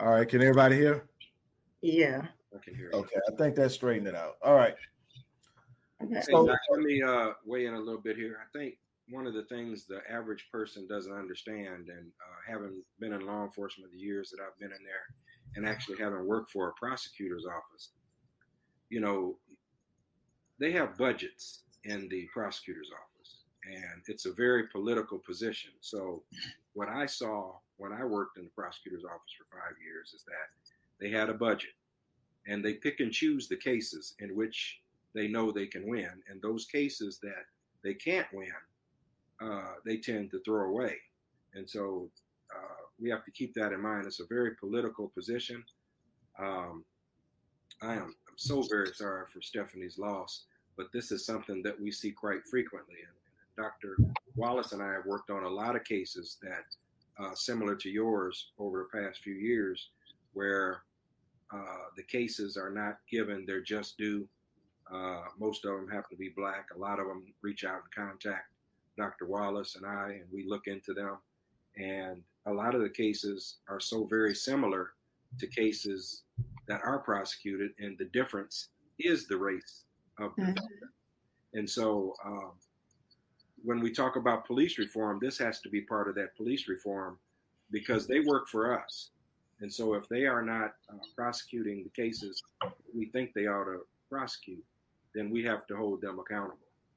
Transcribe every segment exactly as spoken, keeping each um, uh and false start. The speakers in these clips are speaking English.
All right, can everybody hear? Yeah. I can hear. Okay, I think that straightened it out. All right. Okay. So Hey, let me uh, weigh in a little bit here. I think one of the things the average person doesn't understand, and uh, having been in law enforcement the years that I've been in there, and actually having worked for a prosecutor's office, you know, they have budgets in the prosecutor's office, and it's a very political position. So what I saw when I worked in the prosecutor's office for five years is that they had a budget, and they pick and choose the cases in which they know they can win, and those cases that they can't win, uh, they tend to throw away. And so uh, we have to keep that in mind. It's a very political position. Um, I am I'm so very sorry for Stephanie's loss, but this is something that we see quite frequently. And, and Doctor Wallace and I have worked on a lot of cases that, uh, similar to yours over the past few years, where uh, the cases are not given their just due. Uh, most of them happen to be black. A lot of them reach out and contact Doctor Wallace and I, and we look into them. And a lot of the cases are so very similar to cases that are prosecuted, and the difference is the race of the offender. Mm-hmm. And so um, when we talk about police reform, this has to be part of that police reform, because they work for us. And so if they are not uh, prosecuting the cases we think they ought to prosecute, then we have to hold them accountable.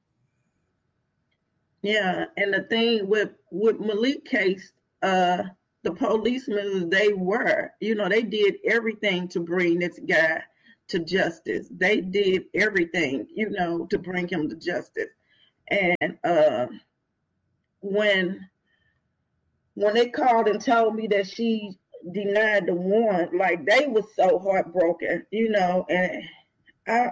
Yeah, and the thing with with Malik case, uh, the policemen, they were, you know, they did everything to bring this guy to justice. They did everything, you know, to bring him to justice. And uh, when when they called and told me that she denied the warrant, like, they was so heartbroken, you know, and I.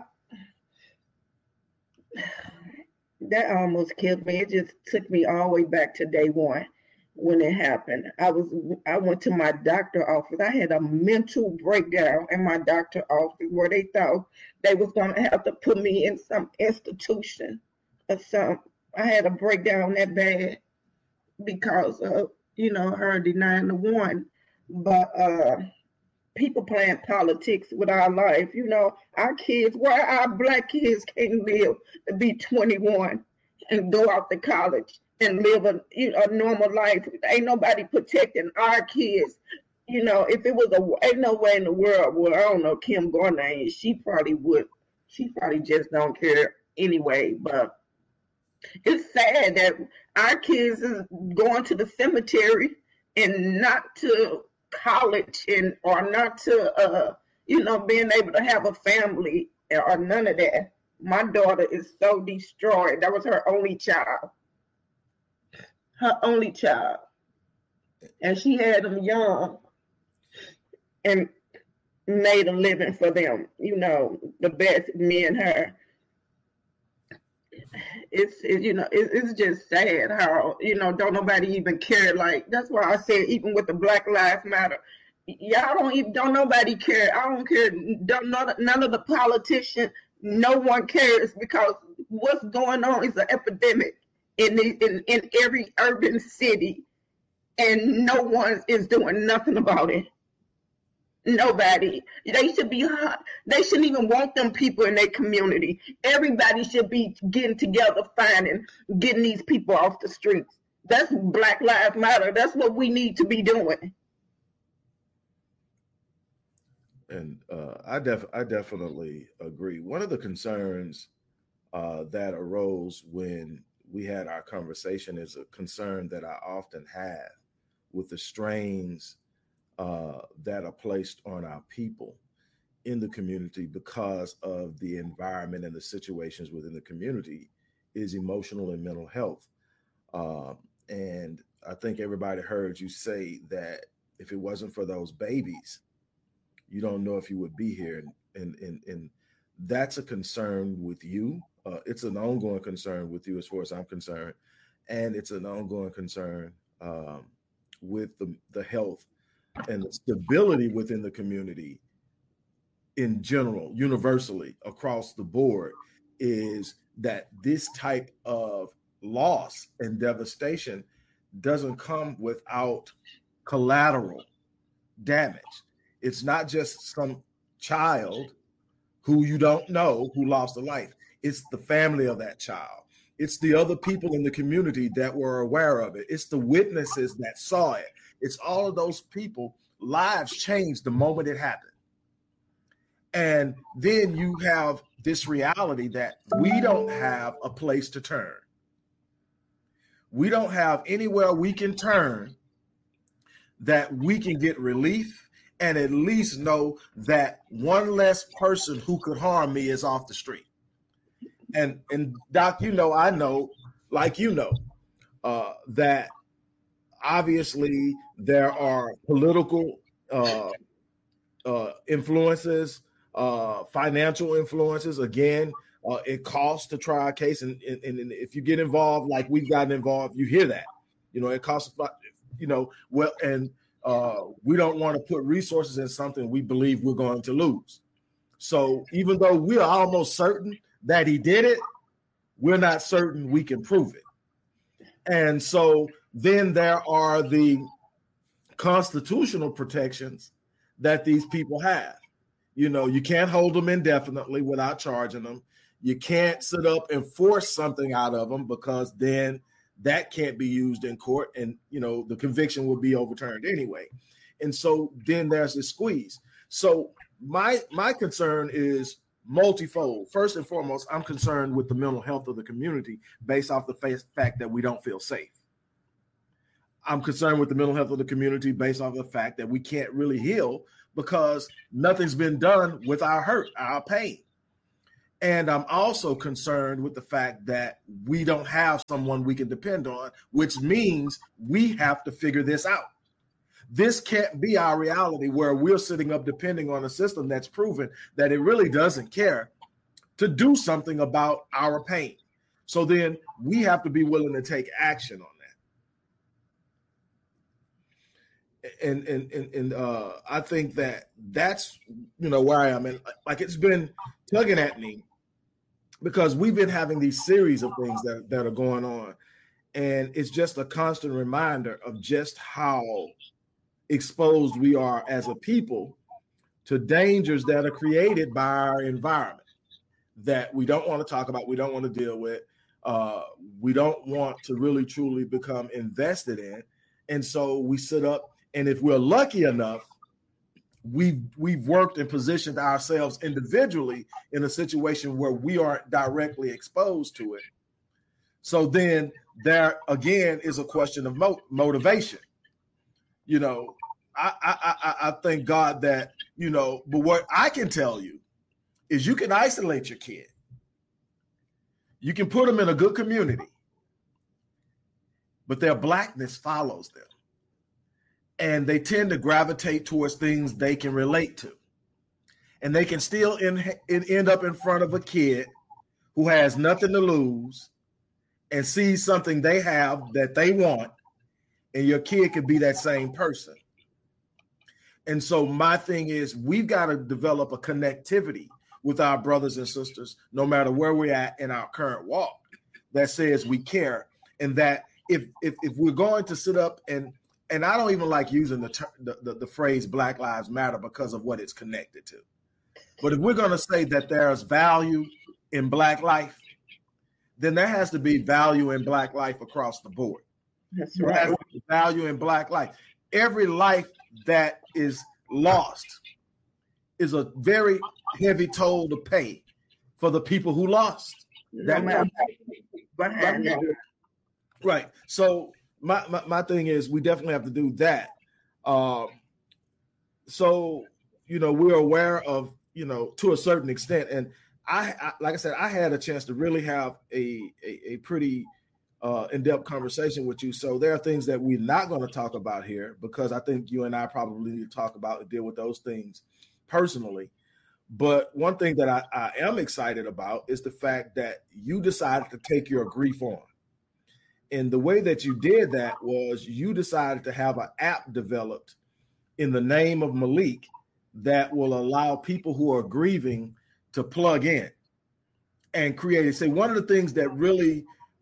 That almost killed me. It just took me all the way back to day one when it happened. I was I went to my doctor's office. I had a mental breakdown in my doctor's office where they thought they was gonna have to put me in some institution or something. I had a breakdown that bad because of, you know, her denying the warrant. But uh people playing politics with our life. You know, our kids, why our black kids can't live to be twenty-one and go out to college and live a, you know, a normal life. Ain't nobody protecting our kids. You know, if it was a, ain't no way in the world, well, I don't know, Kim Gardner, she probably would, she probably just don't care anyway. But it's sad that our kids is going to the cemetery and not to college, and or not to uh you know, being able to have a family or none of that. My daughter is so destroyed. That was her only child, her only child, and she had them young and made a living for them, you know, the best, me and her. It's it, you know, it, it's just sad how, you know, don't nobody even care. Like, that's why I said, even with the Black Lives Matter, y'all don't even, don't nobody care. I don't care. Don't, none, none of the politicians, no one cares, because what's going on is an epidemic in the, in in every urban city, and no one is doing nothing about it. Nobody. They should be hot. They shouldn't even want them people in their community. Everybody should be getting together, finding, getting these people off the streets. That's Black Lives Matter. That's what we need to be doing. And uh, I def I definitely agree. One of the concerns uh, that arose when we had our conversation is a concern that I often have with the strains uh, that are placed on our people in the community because of the environment and the situations within the community is emotional and mental health. Um, and I think everybody heard you say that if it wasn't for those babies, you don't know if you would be here. And, and, and, and that's a concern with you. Uh, it's an ongoing concern with you as far as I'm concerned. And it's an ongoing concern um, with the, the health and the stability within the community in general, universally across the board, is that this type of loss and devastation doesn't come without collateral damage. It's not just some child who you don't know who lost a life. It's the family of that child. It's the other people in the community that were aware of it. It's the witnesses that saw it. It's all of those people. Lives changed the moment it happened. And then you have this reality that we don't have a place to turn. We don't have anywhere we can turn that we can get relief and at least know that one less person who could harm me is off the street. And, and Doc, you know, I know, like you know, uh, that obviously there are political uh, uh, influences, uh, financial influences. Again, uh, it costs to try a case. And, and, and if you get involved, like we've gotten involved, you hear that. You know, it costs, you know, well, and uh, we don't want to put resources in something we believe we're going to lose. So even though we are almost certain that he did it, we're not certain we can prove it. And so then there are the constitutional protections that these people have. You know, you can't hold them indefinitely without charging them. You can't sit up and force something out of them because then that can't be used in court and, you know, the conviction will be overturned anyway. And so then there's this squeeze. So my my concern is multifold. First and foremost, I'm concerned with the mental health of the community based off the fact that we don't feel safe. I'm concerned with the mental health of the community based off the fact that we can't really heal because nothing's been done with our hurt, our pain. And I'm also concerned with the fact that we don't have someone we can depend on, which means we have to figure this out. This can't be our reality where we're sitting up depending on a system that's proven that it really doesn't care to do something about our pain. So then we have to be willing to take action on that. And and and, and uh, I think that that's, you know, where I am. And like it's been tugging at me because we've been having these series of things that, that are going on. And it's just a constant reminder of just how exposed we are as a people to dangers that are created by our environment that we don't want to talk about, we don't want to deal with, uh, we don't want to really truly become invested in. And so we sit up, and if we're lucky enough, we've, we've worked and positioned ourselves individually in a situation where we aren't directly exposed to it. So then there again is a question of mo- motivation. You know, I, I I I thank God that, you know, but what I can tell you is you can isolate your kid. You can put them in a good community, but their blackness follows them. And they tend to gravitate towards things they can relate to. And they can still in, in, end up in front of a kid who has nothing to lose and sees something they have that they want. And your kid could be that same person. And so my thing is we've got to develop a connectivity with our brothers and sisters, no matter where we're at in our current walk, that says we care. And that if if, if we're going to sit up and, and I don't even like using the, ter- the, the, the phrase Black Lives Matter because of what it's connected to. But if we're going to say that there's value in Black life, then there has to be value in Black life across the board. That's right. Value in Black life. Every life that is lost is a very heavy toll to pay for the people who lost. That No behind it. Right. So my, my my thing is we definitely have to do that. Um, so you know we're aware of, you know, to a certain extent, and I, I like I said, I had a chance to really have a a, a pretty Uh, in-depth conversation with you. So there are things that we're not going to talk about here because I think you and I probably need to talk about and deal with those things personally. But one thing that I, I am excited about is the fact that you decided to take your grief on. And the way that you did that was you decided to have an app developed in the name of Malik that will allow people who are grieving to plug in and create it. Say one of the things that really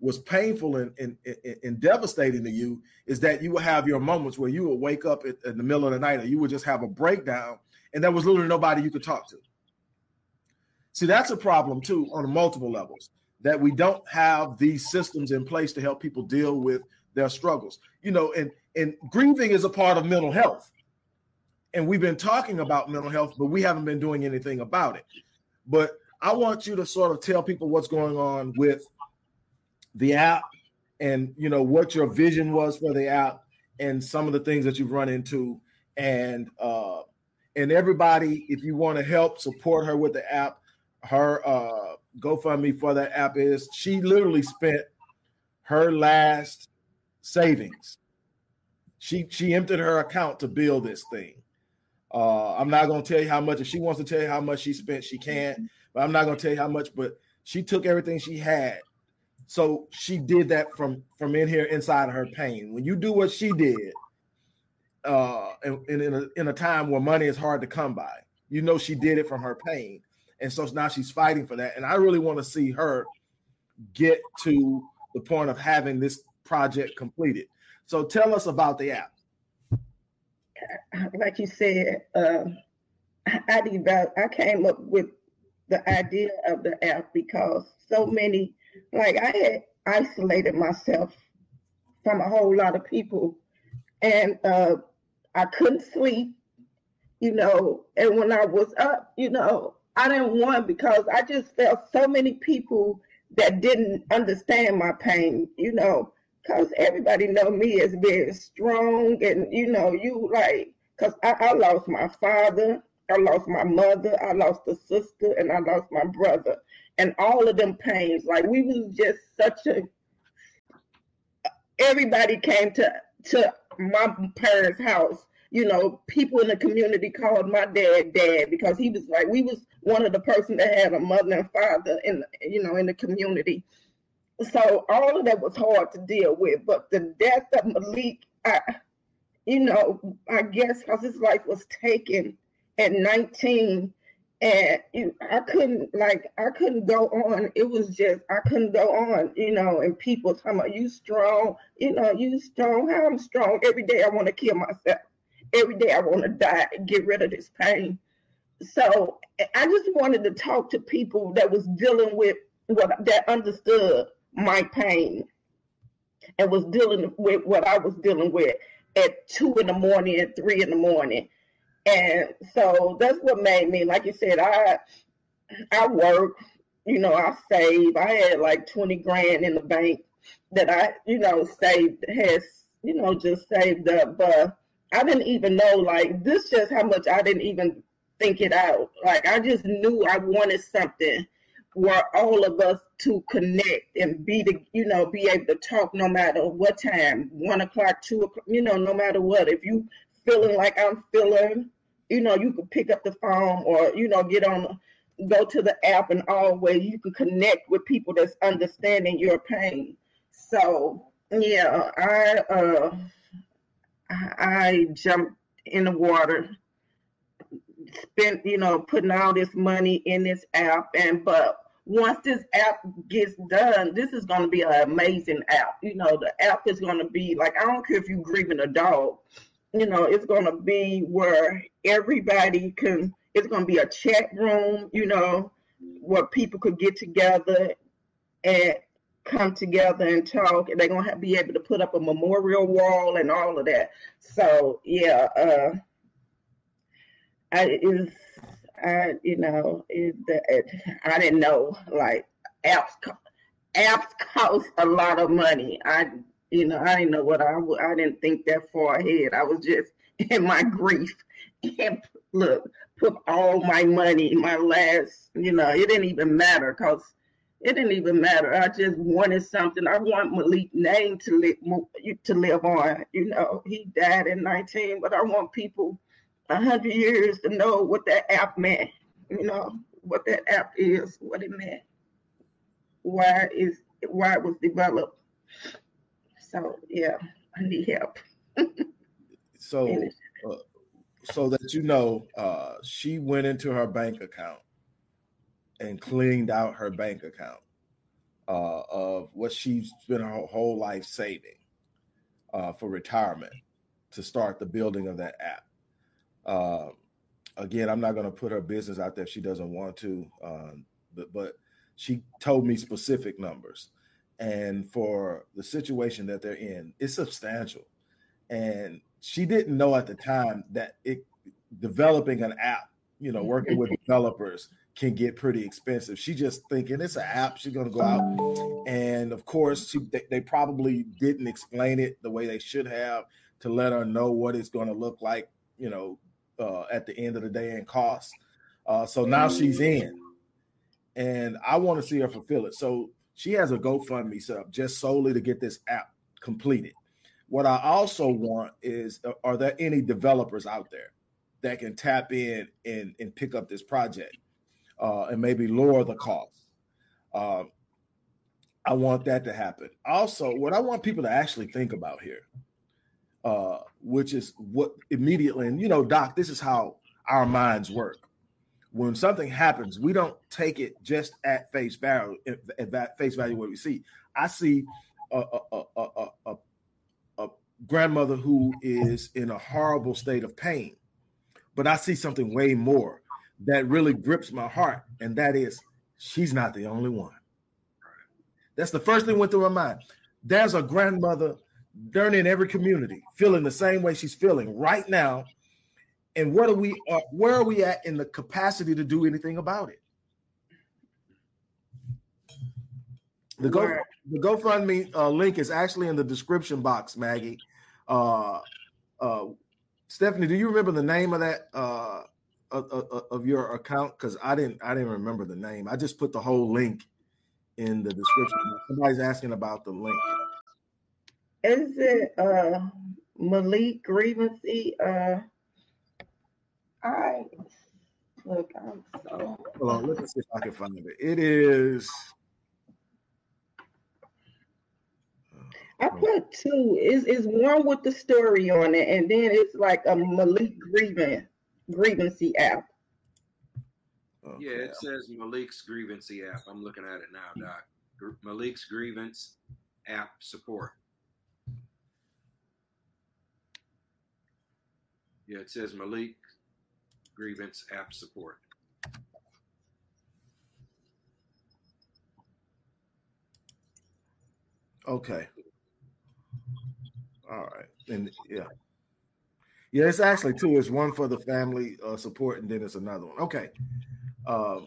was painful and, and, and, and devastating to you is that you would have your moments where you would wake up in, in the middle of the night, or you would just have a breakdown, and there was literally nobody you could talk to. See, that's a problem too on multiple levels, that we don't have these systems in place to help people deal with their struggles. You know, and, and grieving is a part of mental health. And we've been talking about mental health, but we haven't been doing anything about it. But I want you to sort of tell people what's going on with the app, and, you know, what your vision was for the app, and some of the things that you've run into. And uh, and everybody, if you want to help support her with the app, her uh, GoFundMe for that app is, she literally spent her last savings. She she emptied her account to build this thing. Uh, I'm not going to tell you how much. If she wants to tell you how much she spent, she can. But I'm not going to tell you how much. But she took everything she had. So she did that from, from in here inside of her pain. When you do what she did, uh, in, in, a, in a time where money is hard to come by, you know she did it from her pain. And so now she's fighting for that. And I really want to see her get to the point of having this project completed. So tell us about the app. Like you said, uh, I developed, I came up with the idea of the app because so many, like I had isolated myself from a whole lot of people, and uh, I couldn't sleep, you know, and when I was up, you know, I didn't want, because I just felt so many people that didn't understand my pain, you know, because everybody know me as very strong, and, you know, you like, because I, I lost my father, I lost my mother, I lost a sister, and I lost my brother. And all of them pains, like we was just such a, everybody came to, to my parents' house. You know, people in the community called my dad dad because he was like, we was one of the person that had a mother and father in, you know, in the community. So all of that was hard to deal with. But the death of Malik, I, you know, I guess because his life was taken at nineteen, and you know, I couldn't, like, I couldn't go on. It was just, I couldn't go on, you know, and people talking about, you strong, you know, you strong, how I'm strong. Every day I want to kill myself. Every day I want to die and get rid of this pain. So I just wanted to talk to people that was dealing with what, that understood my pain and was dealing with what I was dealing with at two in the morning and three in the morning. And so that's what made me, like you said, I I work, you know, I save. I had like twenty grand in the bank that I, you know, saved, has, you know, just saved up. But I didn't even know, like, this just how much I didn't even think it out. Like, I just knew I wanted something where all of us to connect and be the, you know, be able to talk no matter what time, one o'clock, two o'clock, you know, no matter what. If you feeling like I'm feeling, you know, you could pick up the phone or, you know, get on, go to the app, and always you can connect with people that's understanding your pain. So, yeah, I, uh, I jumped in the water, spent, you know, putting all this money in this app. And, but once this app gets done, this is going to be an amazing app. You know, the app is going to be like, I don't care if you're grieving a dog, you know, it's going to be where everybody can, it's going to be a chat room, you know, where people could get together and come together and talk, and they're going to have, be able to put up a memorial wall and all of that. So, yeah, uh, I, is, I, you know, it, it, I didn't know, like, apps, apps cost a lot of money. I, you know, I didn't know what I, I didn't think that far ahead. I was just in my grief and look, put all my money, my last, you know, it didn't even matter because it didn't even matter. I just wanted something. I want Malik's name to live, to live on. You know, he died in nineteen, but I want people a hundred years to know what that app meant. You know, what that app is, what it meant, why is why it was developed. So yeah, I need help. so, uh, so that you know, uh, she went into her bank account and cleaned out her bank account uh, of what she's spent her whole life saving uh, for retirement to start the building of that app. Uh, again, I'm not going to put her business out there if she doesn't want to, uh, but, but she told me specific numbers. And for the situation that they're in, it's substantial. And she didn't know at the time that it developing an app, you know, working with developers can get pretty expensive. She just thinking it's an app. She's going to go out. And of course, she, they, they probably didn't explain it the way they should have to let her know what it's going to look like, you know, uh, at the end of the day and cost. Uh, so now she's in. And I want to see her fulfill it. So she has a GoFundMe set up just solely to get this app completed. What I also want is, are there any developers out there that can tap in and, and pick up this project uh, and maybe lower the cost? Uh, I want that to happen. Also, what I want people to actually think about here, uh, which is what immediately, and you know, Doc, this is how our minds work. When something happens, we don't take it just at face value. At that face value, what we see, I see a, a, a, a, a, a grandmother who is in a horrible state of pain, but I see something way more that really grips my heart, and that is she's not the only one. That's the first thing went through my mind. There's a grandmother darn in every community feeling the same way she's feeling right now. And what are we? Uh, where are we at in the capacity to do anything about it? The Go the GoFundMe uh, link is actually in the description box, Maggie. Uh, uh, Stephanie, do you remember the name of that uh, of, of, of your account? Because I didn't. I didn't remember the name. I just put the whole link in the description. Somebody's asking about the link. Is it uh, Malik Grievancy? Uh, I look. I'm so. Hold on, let me see if I can find it. It is. I put two. Is is one with the story on it, and then it's like a Malik Grievance Grievancy app. Okay. Yeah, it says Malik's Grievancy app. I'm looking at it now, Doc. Malik's Grievance app support. Yeah, it says Malik Grievance app support. Okay. All right. And yeah. Yeah, it's actually two. It's one for the family uh, support, and then it's another one. Okay. Um,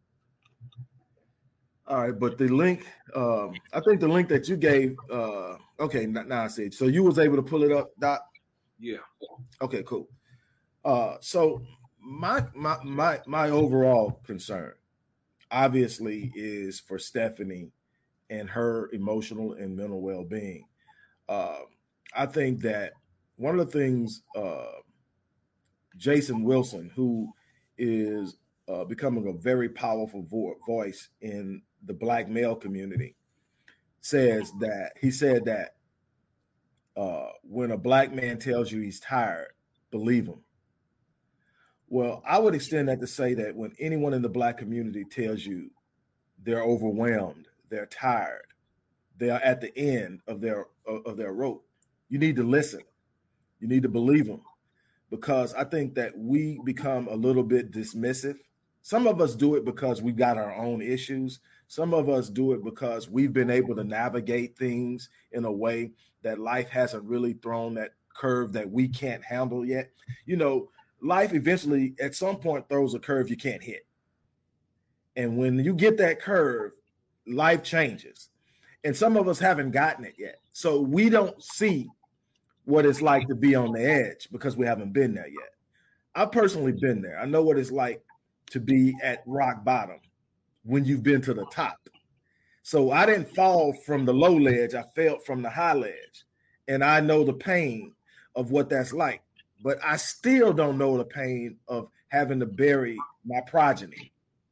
all right, but the link, um, I think the link that you gave, uh, okay, now, now I see it. So you was able to pull it up, Doc? Yeah. Okay, cool. Uh, so my my my my overall concern, obviously, is for Stephanie and her emotional and mental well-being. Uh, I think that one of the things uh, Jason Wilson, who is uh, becoming a very powerful vo- voice in the Black male community, says that he said that uh, when a Black man tells you he's tired, believe him. Well, I would extend that to say that when anyone in the Black community tells you they're overwhelmed, they're tired, they are at the end of their of their rope, you need to listen. You need to believe them, because I think that we become a little bit dismissive. Some of us do it because we got our own issues. Some of us do it because we've been able to navigate things in a way that life hasn't really thrown that curve that we can't handle yet. You know, life eventually at some point throws a curve you can't hit. And when you get that curve, life changes. And some of us haven't gotten it yet. So we don't see what it's like to be on the edge because we haven't been there yet. I've personally been there. I know what it's like to be at rock bottom when you've been to the top. So I didn't fall from the low ledge. I fell from the high ledge. And I know the pain of what that's like. But I still don't know the pain of having to bury my progeny.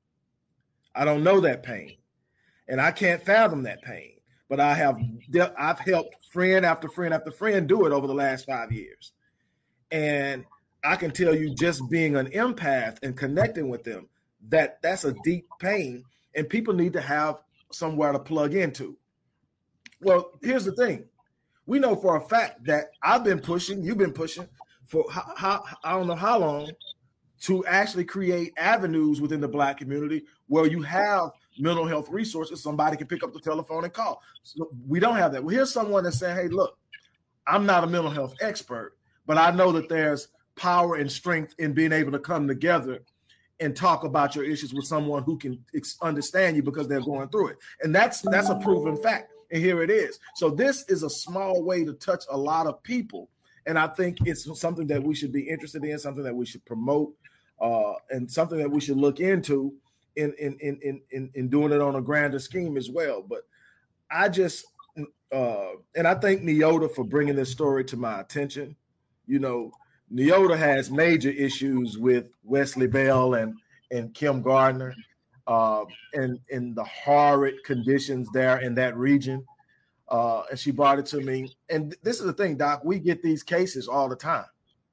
I don't know that pain. And I can't fathom that pain. But I have I've helped friend after friend after friend do it over the last five years. And I can tell you, just being an empath and connecting with them, that that's a deep pain. And people need to have somewhere to plug into. Well, here's the thing. We know for a fact that I've been pushing, you've been pushing for how, how I don't know how long to actually create avenues within the Black community where you have mental health resources. Somebody can pick up the telephone and call. So we don't have that. Well, here's someone that's saying, hey, look, I'm not a mental health expert, but I know that there's power and strength in being able to come together and talk about your issues with someone who can ex- understand you because they're going through it. And that's that's a proven fact. And here it is. So this is a small way to touch a lot of people. And I think it's something that we should be interested in, something that we should promote, uh, and something that we should look into in, in, in, in, in doing it on a grander scheme as well. But I just, uh, and I thank Neota for bringing this story to my attention. You know, Neota has major issues with Wesley Bell and, and Kim Gardner. Uh, and in the horrid conditions there in that region. Uh, and she brought it to me. And this is the thing, Doc, we get these cases all the time.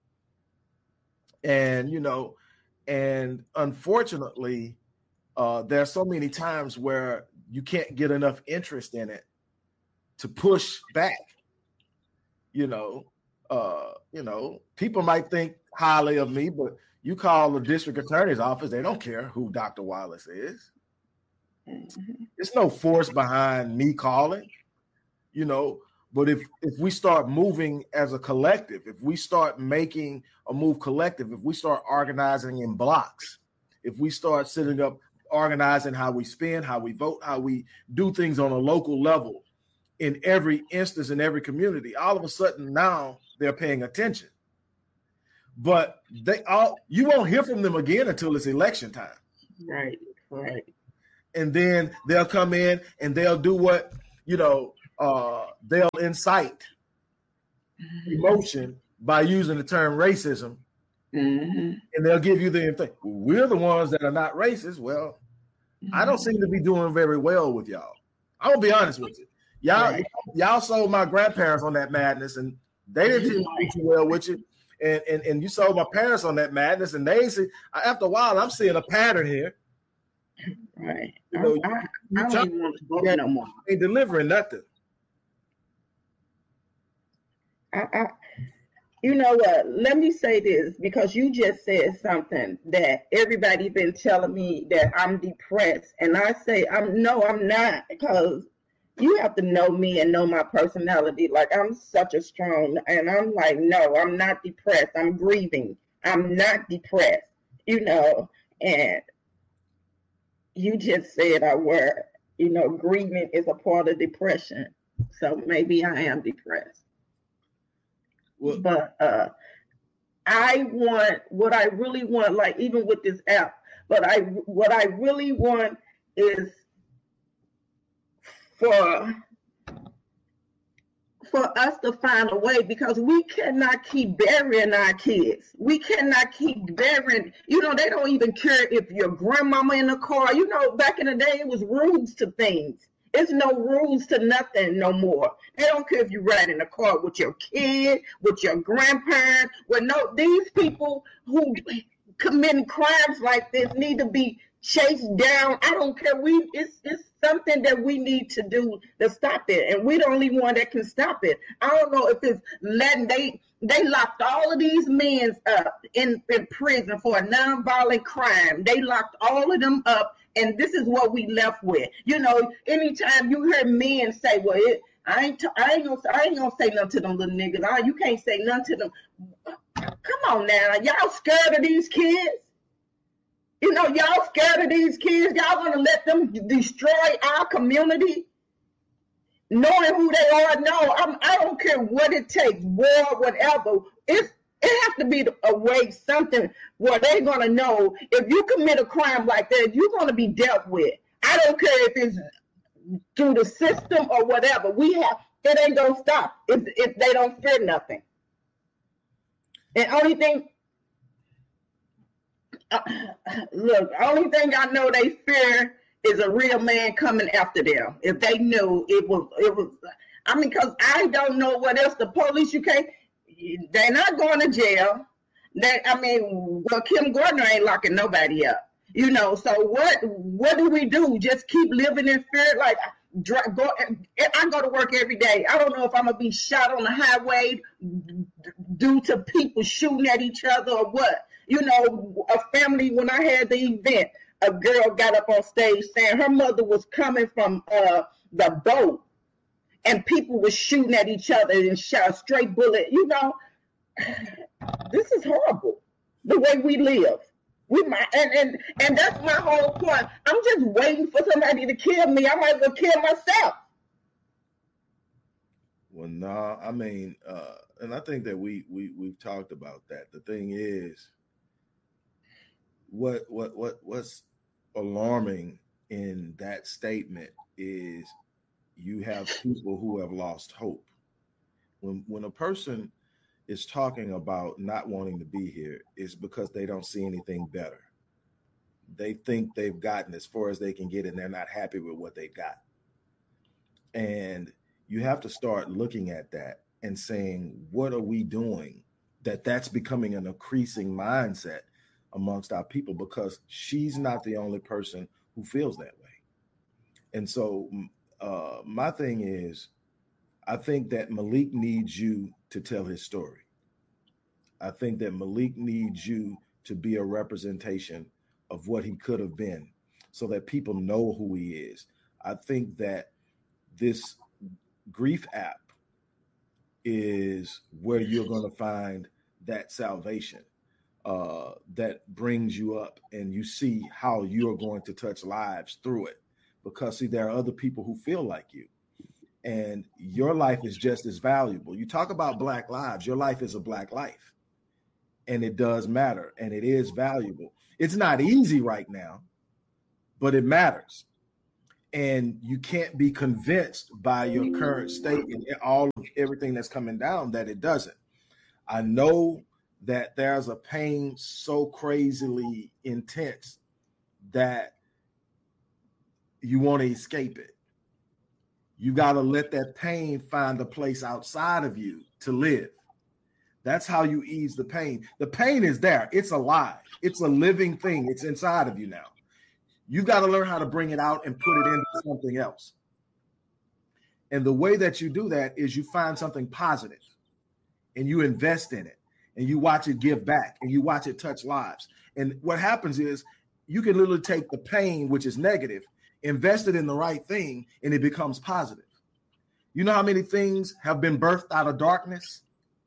And, you know, and unfortunately, uh, there are so many times where you can't get enough interest in it to push back. You know, uh, you know, people might think highly of me, but you call the district attorney's office, they don't care who Doctor Wallace is. Mm-hmm. There's no force behind me calling, you know, but if if we start moving as a collective, if we start making a move collective, if we start organizing in blocks, if we start sitting up, organizing how we spend, how we vote, how we do things on a local level in every instance, in every community, all of a sudden now they're paying attention. But they all you won't hear from them again until it's election time. Right, right. And then they'll come in and they'll do what, you know, uh, they'll incite emotion by using the term racism. Mm-hmm. And they'll give you the thing. We're the ones that are not racist. Well, mm-hmm. I don't seem to be doing very well with y'all. I'm gonna be honest with you. Y'all, right. y'all sold my grandparents on that madness, and they didn't do too well with you. And, and and you sold my parents on that madness, and they see after a while, I'm seeing a pattern here. Right. You know, I, I, you, I don't even want to go there no more. Ain't delivering nothing. I, I, you know what? Let me say this, because you just said something that everybody been telling me that I'm depressed, and I say I'm no, I'm not, because you have to know me and know my personality. Like, I'm such a strong, and I'm like, no, I'm not depressed. I'm grieving. I'm not depressed, you know. And you just said I were, you know, grieving is a part of depression. So maybe I am depressed. Well, but uh, I want, what I really want, like even with this app, but I, what I really want is for for us to find a way, because we cannot keep burying our kids. We cannot keep burying, you know, they don't even care if your grandmama in the car. You know, back in the day, it was rules to things. It's no rules to nothing no more. They don't care if you ride in a car with your kid, with your grandparents. Well, no, these people who commit crimes like this need to be chased down. I don't care. We it's it's something that we need to do to stop it, and we're the only one that can stop it. I don't know if it's letting they they locked all of these men up in, in prison for a nonviolent crime. They locked all of them up, and this is what we left with. You know, anytime you hear men say, "Well, it, I ain't t- I ain't gonna I ain't gonna say nothing to them little niggas," oh, you can't say nothing to them. Come on now, y'all scared of these kids? You know, y'all scared of these kids. Y'all gonna let them destroy our community, knowing who they are? No, I'm, I don't care what it takes, war, whatever. It's, it has to be a way, something where they're gonna know if you commit a crime like that, you're gonna be dealt with. I don't care if it's through the system or whatever. We have, it ain't gonna stop if if they don't fear nothing. And only thing. Uh, look, only thing I know they fear is a real man coming after them. If they knew it was, it was. I mean, because I don't know what else. The police, you can't. They're not going to jail. They, I mean, well, Kim Gardner ain't locking nobody up. You know, so what what do we do? Just keep living in fear? Like, go, I go to work every day. I don't know if I'm going to be shot on the highway due to people shooting at each other or what. You know, a family, when I had the event, a girl got up on stage saying her mother was coming from uh, the boat and people were shooting at each other and shot a straight bullet. You know, this is horrible, the way we live. We might, and, and and that's my whole point. I'm just waiting for somebody to kill me. I might as well kill myself. Well, no, nah, I mean, uh, and I think that we we we've talked about that. The thing is, what what what what's alarming in that statement is you have people who have lost hope. When when a person is talking about not wanting to be here, is because they don't see anything better. They think they've gotten as far as they can get and they're not happy with what they got. And you have to start looking at that and saying, what are we doing that that's becoming an increasing mindset amongst our people? Because she's not the only person who feels that way. And so uh, my thing is, I think that Malik needs you to tell his story. I think that Malik needs you to be a representation of what he could have been so that people know who he is. I think that this grief app is where you're going to find that salvation uh, that brings you up and you see how you're going to touch lives through it. Because, see, there are other people who feel like you. And your life is just as valuable. You talk about Black lives. Your life is a Black life. And it does matter. And it is valuable. It's not easy right now, but it matters. And you can't be convinced by your current state and all of everything that's coming down that it doesn't. I know that there's a pain so crazily intense that you want to escape it. You got to let that pain find a place outside of you to live. That's how you ease the pain. The pain is there. It's alive. It's a living thing. It's inside of you now. You've got to learn how to bring it out and put it into something else. And the way that you do that is you find something positive and you invest in it and you watch it give back and you watch it touch lives. And what happens is you can literally take the pain, which is negative, invest it in the right thing, and it becomes positive. You know how many things have been birthed out of darkness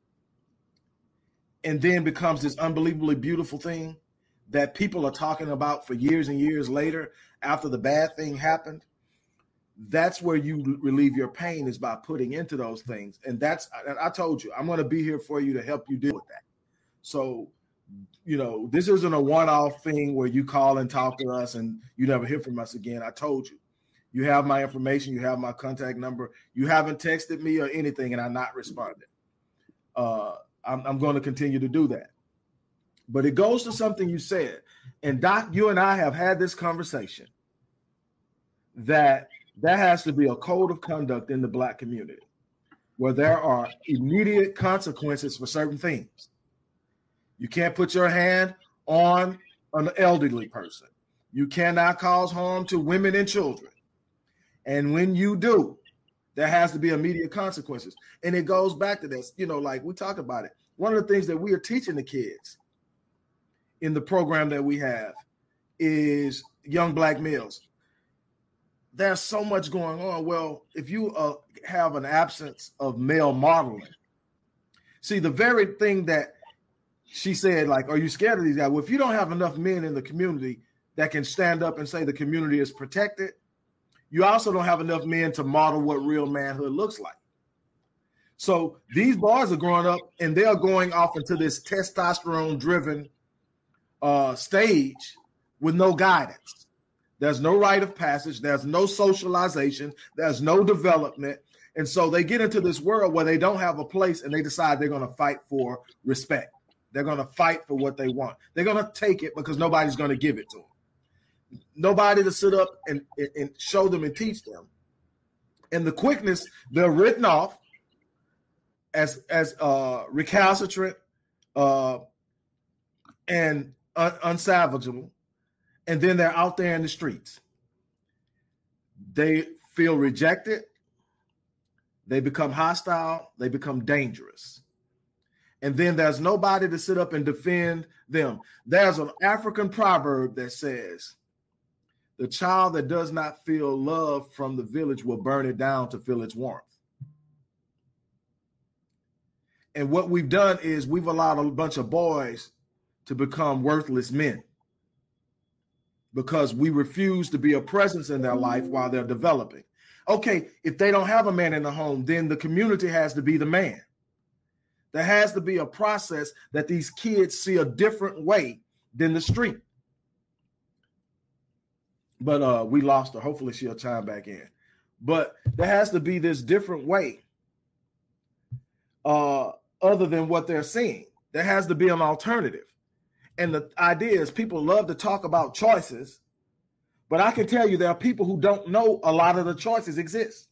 and then becomes this unbelievably beautiful thing that people are talking about for years and years later after the bad thing happened? That's where you relieve your pain, is by putting into those things. And that's, I, I told you, I'm going to be here for you to help you deal with that. So, you know, this isn't a one-off thing where you call and talk to us and you never hear from us again. I told you, you have my information. You have my contact number. You haven't texted me or anything and I'm not responding. Uh, I'm, I'm going to continue to do that. But it goes to something you said. And Doc, you and I have had this conversation that there has to be a code of conduct in the Black community where there are immediate consequences for certain things. You can't put your hand on an elderly person. You cannot cause harm to women and children. And when you do, there has to be immediate consequences. And it goes back to this, you know, like we talked about it. One of the things that we are teaching the kids in the program that we have is young Black males. There's so much going on. Well, if you uh, have an absence of male modeling, see, the very thing that she said, like, are you scared of these guys? Well, if you don't have enough men in the community that can stand up and say the community is protected, you also don't have enough men to model what real manhood looks like. So these boys are growing up and they're going off into this testosterone-driven uh, stage with no guidance. There's no rite of passage. There's no socialization. There's no development. And so they get into this world where they don't have a place and they decide they're going to fight for respect. They're going to fight for what they want. They're going to take it because nobody's going to give it to them. Nobody to sit up and, and show them and teach them. And the quickness, they're written off as, as uh, recalcitrant uh, and un- unsalvageable. and then they're out there in the streets. They feel rejected. They become hostile. They become dangerous. And then there's nobody to sit up and defend them. There's an African proverb that says, the child that does not feel love from the village will burn it down to feel its warmth. And what we've done is we've allowed a bunch of boys to become worthless men because we refuse to be a presence in their life while they're developing. Okay, if they don't have a man in the home, then the community has to be the man. There has to be a process that these kids see a different way than the street. But uh, we lost her. Hopefully she'll chime back in. But there has to be this different way uh, other than what they're seeing. There has to be an alternative. And the idea is people love to talk about choices, but I can tell you there are people who don't know a lot of the choices exist.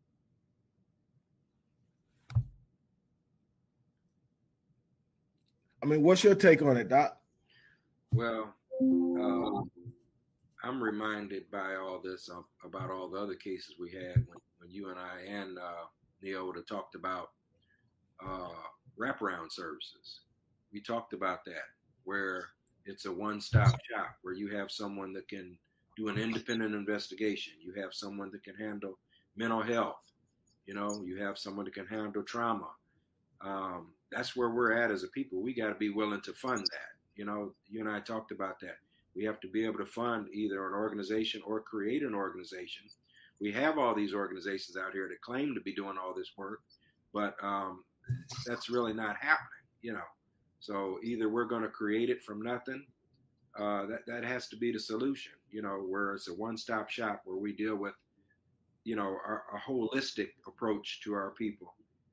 I mean, what's your take on it, Doc? Well, uh, I'm reminded by all this uh, about all the other cases we had when, when you and I and uh, Neil would have talked about uh, wraparound services. We talked about that, where it's a one-stop shop, where you have someone that can do an independent investigation. You have someone that can handle mental health. You know, you have someone that can handle trauma. Um, that's where we're at as a people. We got to be willing to fund that. You know, you and I talked about that. We have to be able to fund either an organization or create an organization. We have all these organizations out here that claim to be doing all this work, but um, that's really not happening, you know. So either we're going to create it from nothing. Uh, that, that has to be the solution, you know, where it's a one-stop shop where we deal with, you know, our, a holistic approach to our people.